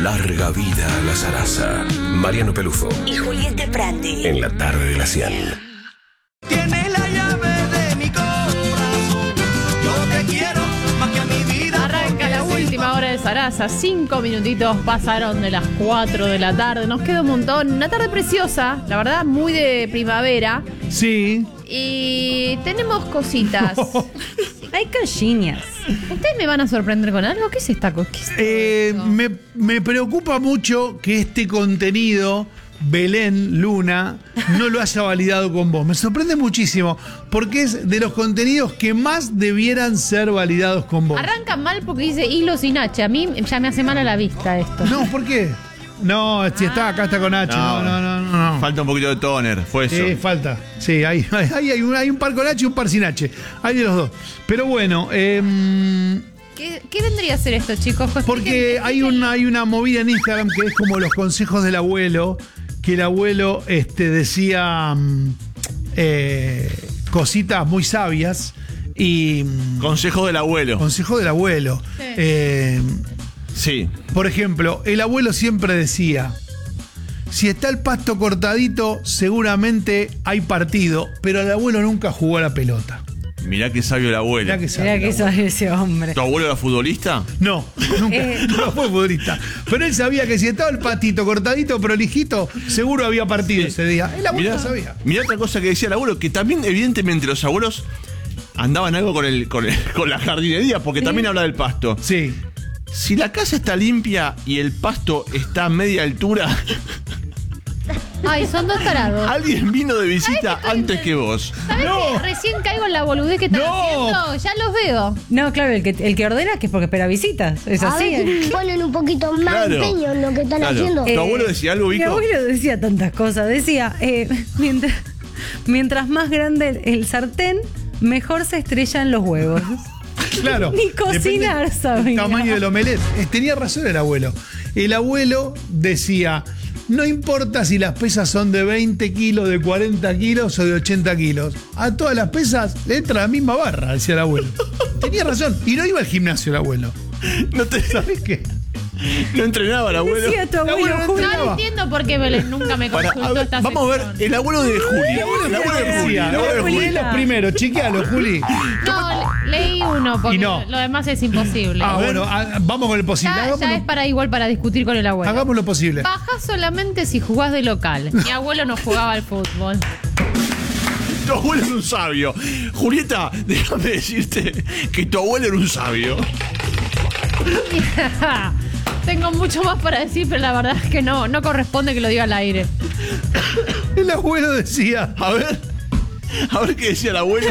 Larga vida a la zaraza. Mariano Pelufo y Julieta Prandi. En la tarde de la 100. Tiene la llave de mi corazón. Yo te quiero más que a mi vida. Arranca la última hora de Zaraza. 5 minutitos pasaron de las 4 de la tarde. Nos queda un montón. Una tarde preciosa, la verdad, muy de primavera. Sí. Y tenemos cositas. Hay cochinas. ¿Ustedes me van a sorprender con algo? ¿Qué es esta cosa? Me preocupa mucho que este contenido, Belén Luna, no lo haya validado con vos. Me sorprende muchísimo, porque es de los contenidos que más debieran ser validados con vos. Arranca mal porque dice hilo sin H. A mí ya me hace mal a la vista esto. No, ¿por qué? No, si está acá está con H. No. Falta un poquito de toner, fue eso. Sí, falta. Sí, hay un par con H y un par sin H. Hay de los dos. Pero bueno, ¿Qué vendría a ser esto, chicos? porque hay una movida en Instagram que es como los consejos del abuelo, que el abuelo decía cositas muy sabias y... Consejo del abuelo. Consejo del abuelo. Sí. Sí. Por ejemplo, el abuelo siempre decía: si está el pasto cortadito, seguramente hay partido, pero el abuelo nunca jugó a la pelota. Mirá qué sabio el abuelo. Mirá que sabe ese hombre. ¿Tu abuelo era futbolista? No, nunca, no fue futbolista. Pero él sabía que si estaba el pastito cortadito, prolijito, seguro había partido ese día. El abuelo sabía. Mirá otra cosa que decía el abuelo, que también evidentemente los abuelos andaban algo con la jardinería, porque también habla del pasto. Sí. Si la casa está limpia y el pasto está a media altura... Ay, son dos tarados. Alguien vino de visita antes que vos. ¿Sabés que recién caigo en la boludez que están haciendo? Ya los veo. No, claro, el que ordena que es porque espera visitas. Es a así. ver si ponen un poquito más empeño en lo que están haciendo. ¿Tu abuelo decía algo, Vico? Mi abuelo decía tantas cosas. Decía, mientras más grande el sartén, mejor se estrellan los huevos. Claro. Ni cocinar, ¿saben? El tamaño del omelette. Tenía razón el abuelo. El abuelo decía: no importa si las pesas son de 20 kilos, de 40 kilos o de 80 kilos. A todas las pesas le entra la misma barra, decía el abuelo. Tenía razón. Y no iba al gimnasio el abuelo. ¿Sabés qué? No entrenaba el abuelo. Decía tu abuelo, No entiendo por qué Belén nunca me consultó esta Vamos a ver, el abuelo de Juli. El abuelo de Juli. Los primeros, chequealo, Juli. No, leí uno porque no. lo demás es imposible. Bueno, vamos con el posible. Ya es igual para discutir con el abuelo. Hagamos lo posible. Bajás solamente si jugás de local. Mi abuelo no jugaba al fútbol. Tu abuelo era un sabio. Julieta, déjame decirte que tu abuelo era un sabio. Tengo mucho más para decir, pero la verdad es que no corresponde que lo diga al aire. El abuelo decía: A ver qué decía el abuelo.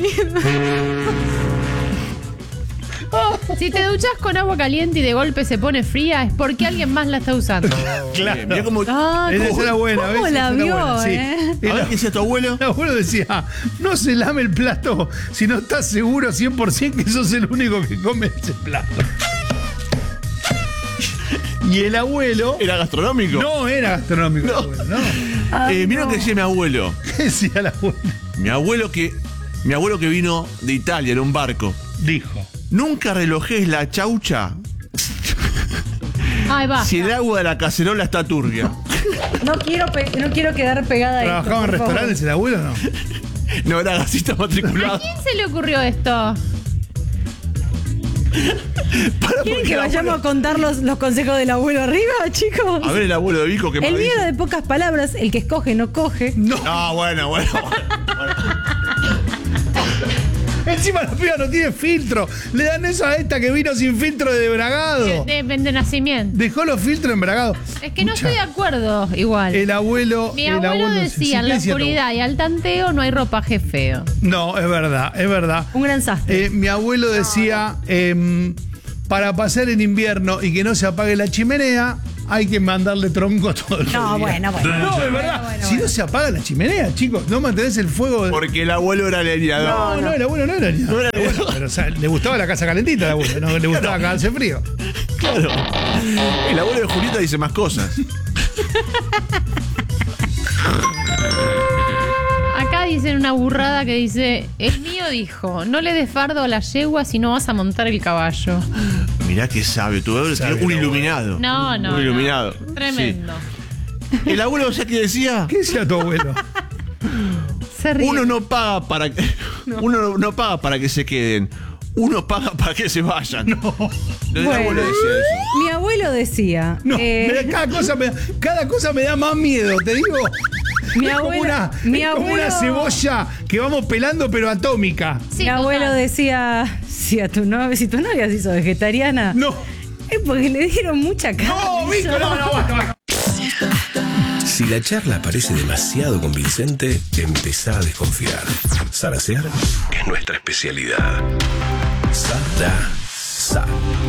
Si te duchas con agua caliente y de golpe se pone fría, es porque alguien más la está usando. Claro. Mirá cómo... Ah, Esa era buena, ¿cómo ¿ves? la Esa era vio, buena, sí. A ver qué decía tu abuelo. El abuelo decía: no se lame el plato si no estás seguro 100% que sos el único que come ese plato. Y el abuelo... ¿Era gastronómico? No era gastronómico. No. El abuelo, no. Mira lo que decía mi abuelo. ¿Qué decía el abuelo? Mi abuelo que vino de Italia en un barco. Dijo: Nunca relojes la chaucha Ay, va. si el agua de la cacerola está turbia. No quiero quedar pegada a esto. ¿Trabajaba en por favor. restaurantes el abuelo o no? No era gasista ¿A matriculado. quién se le ocurrió esto? ¿Quieren que vayamos a contar los consejos del abuelo arriba, chicos? A ver el abuelo de Vico que El mío era de pocas palabras: el que escoge no coge. No. No, bueno. Encima la piba no tiene filtro. Le dan eso a esta que vino sin filtro de bragado. De nacimiento. Dejó los filtros en bragado. Es que no estoy de acuerdo igual. El abuelo... Mi abuelo decía: en la oscuridad y al tanteo no hay ropaje feo. No, es verdad. Un gran sastre. Mi abuelo decía: para pasar en invierno y que no se apague la chimenea, hay que mandarle tronco todo el día. No, bueno. No, es verdad. Si no se apaga la chimenea, chicos, no mantenés el fuego. Porque el abuelo era leñador. No, el abuelo no era leñador. No era leñador. Pero, o sea, le gustaba la casa calentita al abuelo, no le gustaba cagarse frío. Claro. El abuelo de Julieta dice más cosas. Acá dicen una burrada que dice: el mío dijo: no le des fardo a la yegua si no vas a montar el caballo. Mirá que sabe, tu abuelo Sabe tiene un el abuelo. iluminado. No. Un iluminado. Tremendo. Sí. El abuelo, ¿sabes qué decía? ¿Qué decía tu abuelo? Se ríe. Uno no paga para que, uno no paga para que se queden. Uno paga para que se vayan. No. El Bueno. abuelo decía eso. Mi abuelo decía. No, cada cosa me da más miedo, te digo. Mi Es abuelo- como una cebolla que vamos pelando, pero atómica. Sí, Mi abuelo total. decía, si tu novia se hizo vegetariana, No. es porque le dieron mucha carne. No, Vico, no, basta. Si la charla parece demasiado convincente, empezá a desconfiar. Zarasear es nuestra especialidad. Zaraza.